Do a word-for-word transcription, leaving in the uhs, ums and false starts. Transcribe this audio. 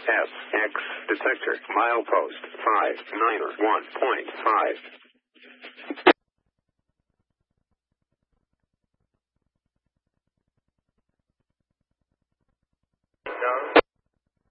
S X detector milepost five nine one point five.